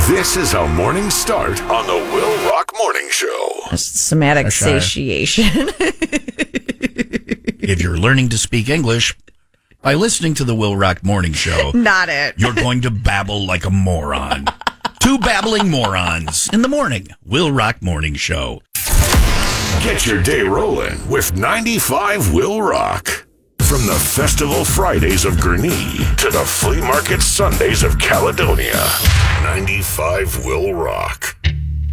This is how mornings start on the Will Rock Morning Show. Somatic satiation. If you're learning to speak English by listening to the Will Rock Morning Show, Not it. you're going to babble like a moron. Two babbling morons in the morning. Will Rock Morning Show. Get your day rolling with 95 Will Rock. From the Festival Fridays of Gurnee to the Flea Market Sundays of Caledonia, 95 Will Rock.